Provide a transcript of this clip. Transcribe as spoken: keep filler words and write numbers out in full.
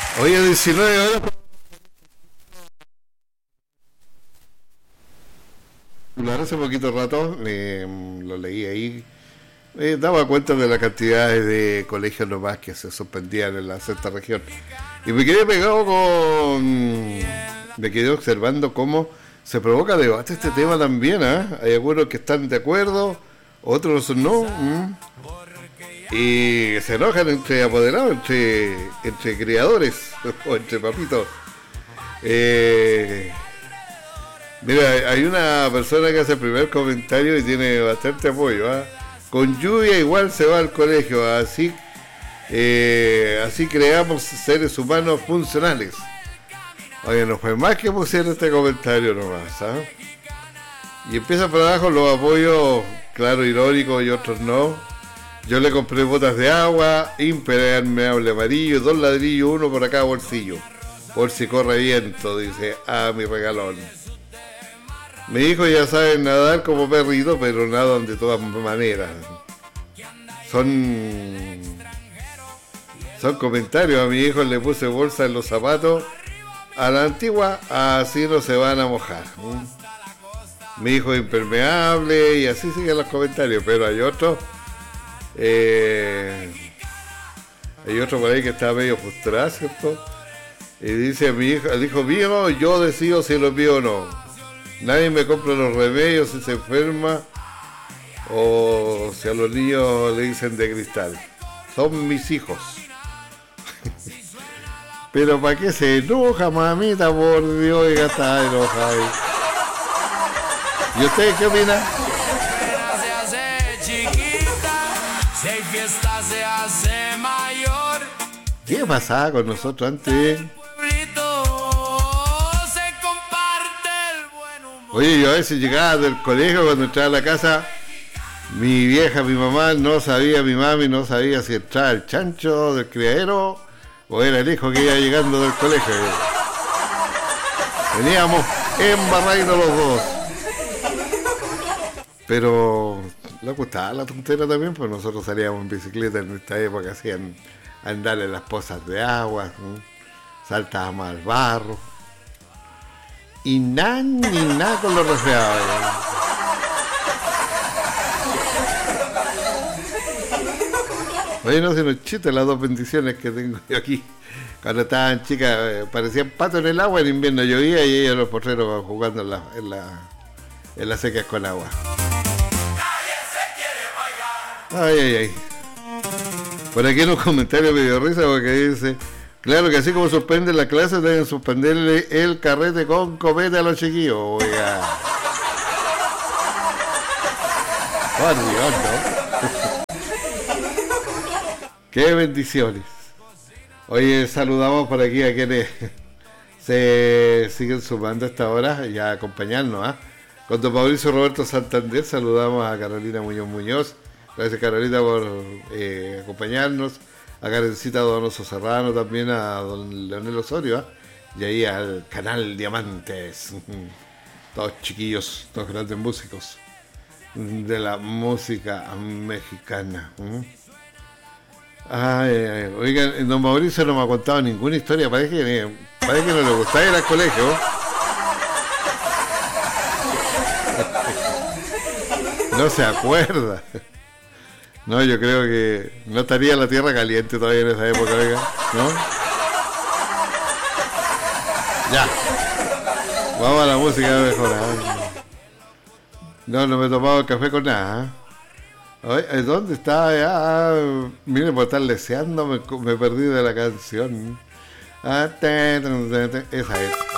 Hoy a diecinueve horas. Hace poquito rato eh, lo leí ahí. Eh, daba cuenta de la cantidad de colegios nomás que se suspendían en la sexta región. Y me quedé pegado con. Me quedé observando cómo se provoca debate este tema también. ¿eh? Hay algunos que están de acuerdo, otros no. ¿Mm? Y se enojan entre apoderados, entre, entre criadores o entre papitos. Eh, mira, hay una persona que hace el primer comentario y tiene bastante apoyo. ¿eh? Con lluvia igual se va al colegio, así eh, así creamos seres humanos funcionales. Oye, no fue más que pusieron este comentario nomás. ¿eh? Y empieza por abajo los apoyos, claro, irónicos y otros no. Yo le compré botas de agua, impermeable amarillo, dos ladrillos, uno por cada bolsillo. Por si corre viento, dice, ah, mi regalón. Mi hijo ya sabe nadar como perrito, pero nadan de todas maneras. Son son comentarios. A mi hijo le puse bolsa en los zapatos a la antigua, así no se van a mojar. Mi hijo es impermeable y así siguen los comentarios, pero hay otros eh, hay otro por ahí que está medio frustrado, ¿cierto? Y dice a mi hijo, al hijo mío, yo decido si lo envío o no. Nadie me compra los remedios si se enferma o si a los niños le dicen de cristal. Son mis hijos. Pero ¿para qué se enoja, mamita? Por Dios, ya está enojada. ¿Y usted qué opina? ¿Qué pasaba con nosotros antes? Oye, yo a veces llegaba del colegio, cuando entraba a la casa, mi vieja, mi mamá, no sabía, mi mami no sabía si entraba el chancho del criadero o era el hijo que iba llegando del colegio. Veníamos embarrados los dos. Pero le gustaba la tontera también, pues nosotros salíamos en bicicleta en esta época, hacían andar en las pozas de agua, ¿sí? Saltábamos al barro. Y nada, ni nada con los resfriados. Oye, no se nos chiste las dos bendiciones que tengo yo aquí. Cuando estaban chicas, eh, parecían patos en el agua, en invierno llovía y ellos los potreros jugando en la, en la, en las secas con agua. Ay, ay, ay. Por aquí en un comentario me dio risa porque dice... Claro que así como suspenden la clase, deben suspenderle el carrete con copete a los chiquillos. Oiga. Por Dios, ¿no? Qué bendiciones. Oye, saludamos por aquí a quienes se siguen sumando a esta hora y a acompañarnos. ¿eh? Con don Mauricio Roberto Santander saludamos a Carolina Muñoz Muñoz. Gracias, Carolina, por eh, acompañarnos. A Karencita Donoso Serrano, también a don Leonel Osorio, ¿eh? Y ahí al canal Diamantes, todos chiquillos, todos grandes músicos de la música mexicana. Ay, ay, oigan, don Mauricio no me ha contado ninguna historia, parece que, parece que no le gustaba ir al colegio. No se acuerda. No, yo creo que no estaría la tierra caliente todavía en esa época, oiga, ¿no? Ya. Vamos a la música mejor. No, no me he tomado el café con nada. Oye, ¿dónde está? Ah, miren, por estar leseando me, me perdí de la canción. Ah, te, te, te, esa es.